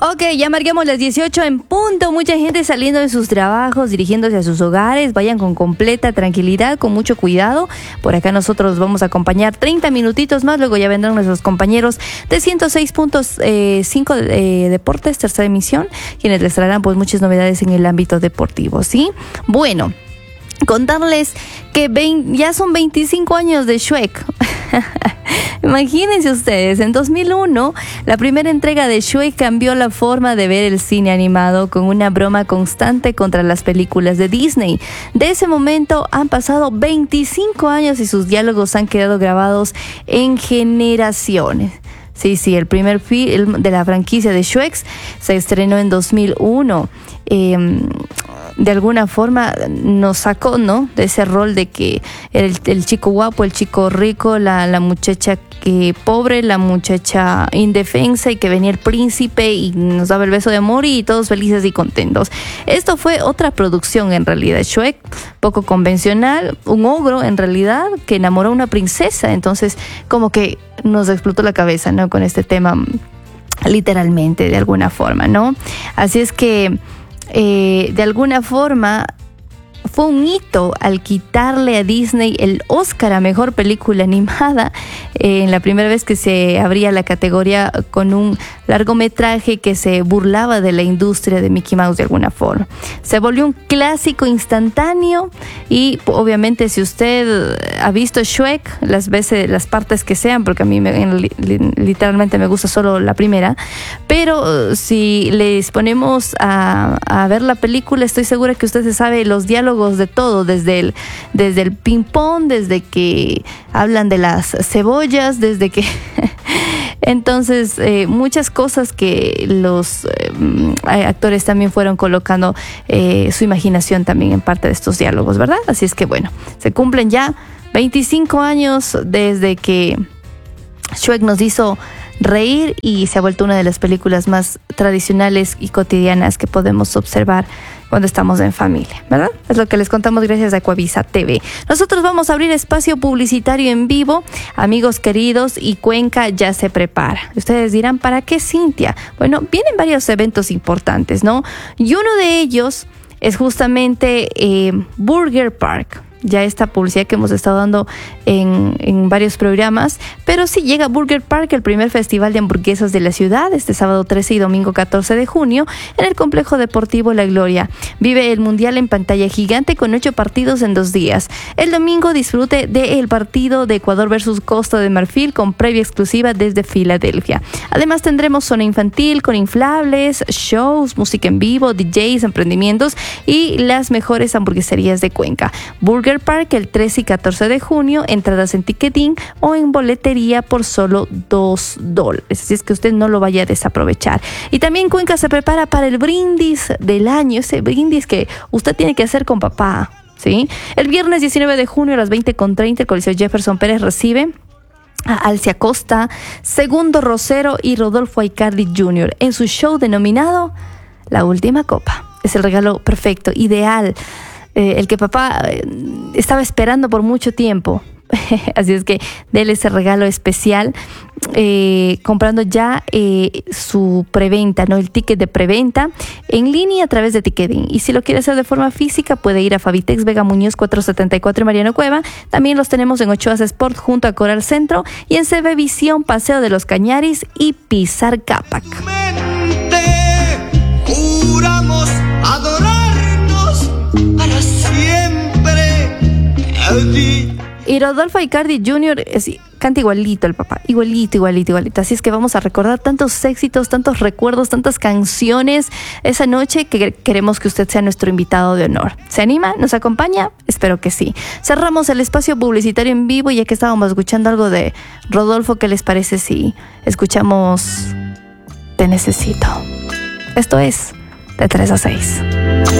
Ok, ya marquemos las 18 en punto. Mucha gente saliendo de sus trabajos, dirigiéndose a sus hogares. Vayan con completa tranquilidad, con mucho cuidado. Por acá nosotros vamos a acompañar 30 minutitos más. Luego ya vendrán nuestros compañeros de 106.5 Deportes, tercera emisión, quienes les traerán pues muchas novedades en el ámbito deportivo, ¿sí? Bueno, contarles que ya son 25 años de Shrek. Imagínense ustedes, en 2001, la primera entrega de Shrek cambió la forma de ver el cine animado con una broma constante contra las películas de Disney. De ese momento han pasado 25 años y sus diálogos han quedado grabados en generaciones. Sí, el primer film de la franquicia de Shrek se estrenó en 2001. De alguna forma nos sacó, ¿no?, de ese rol de que el chico guapo, el chico rico, la muchacha pobre, la muchacha indefensa, y que venía el príncipe y nos daba el beso de amor y todos felices y contentos. Esto fue otra producción en realidad, Shrek, poco convencional, un ogro en realidad que enamoró a una princesa. Entonces como que nos explotó la cabeza, ¿no?, con este tema, literalmente, de alguna forma, ¿no? Así es que de alguna forma fue un hito al quitarle a Disney el Oscar a Mejor Película Animada, en la primera vez que se abría la categoría con un largometraje que se burlaba de la industria de Mickey Mouse de alguna forma. Se volvió un clásico instantáneo y obviamente si usted ha visto Shrek, las partes que sean, porque a mí literalmente me gusta solo la primera, pero si les ponemos a ver la película, estoy segura que usted se sabe los diálogos de todo, desde el ping pong, desde que hablan de las cebollas, desde que entonces muchas cosas que los actores también fueron colocando su imaginación también en parte de estos diálogos, ¿verdad? Así es que bueno, se cumplen ya 25 años desde que Shrek nos hizo reír y se ha vuelto una de las películas más tradicionales y cotidianas que podemos observar cuando estamos en familia, ¿verdad? Es lo que les contamos gracias a Ecuavisa TV. Nosotros vamos a abrir espacio publicitario en vivo, amigos queridos, y Cuenca ya se prepara. Ustedes dirán, ¿para qué, Cintia? Bueno, vienen varios eventos importantes, ¿no? Y uno de ellos es justamente Burger Park. Ya esta publicidad que hemos estado dando en varios programas, pero sí llega Burger Park, el primer festival de hamburguesas de la ciudad, este sábado 13 y domingo 14 de junio en el Complejo Deportivo La Gloria. Vive el Mundial en pantalla gigante con 8 partidos en 2 días. El domingo disfrute del partido de Ecuador versus Costa de Marfil con previa exclusiva desde Filadelfia. Además tendremos zona infantil con inflables, shows, música en vivo, DJs, emprendimientos y las mejores hamburgueserías de Cuenca. Burger Park el 13 y 14 de junio, entradas en Ticketing o en boletería por solo $2. Así es que usted no lo vaya a desaprovechar. Y también Cuenca se prepara para el brindis del año, ese brindis que usted tiene que hacer con papá, ¿sí? El viernes 19 de junio a las 20:30 el Coliseo Jefferson Pérez recibe a Alcia Costa, Segundo Rosero y Rodolfo Aicardi Jr. en su show denominado La Última Copa. Es el regalo perfecto, ideal, el que papá estaba esperando por mucho tiempo. Así es que déle ese regalo especial comprando ya su preventa, ¿no?, el ticket de preventa en línea a través de Ticketing. Y si lo quiere hacer de forma física, puede ir a Fabitex Vega Muñoz 474 en Mariano Cueva. También los tenemos en Ochoas Sport junto a Coral Centro y en CB Visión, Paseo de los Cañaris y Pizar Cápac. Juramos adorarnos para siempre. Y Rodolfo Aicardi Jr. canta igualito el papá, igualito. Así es que vamos a recordar tantos éxitos, tantos recuerdos, tantas canciones esa noche que queremos que usted sea nuestro invitado de honor. ¿Se anima? ¿Nos acompaña? Espero que sí. Cerramos el espacio publicitario en vivo, ya que estábamos escuchando algo de Rodolfo. ¿Qué les parece si escuchamos Te Necesito? Esto es de 3 a 6.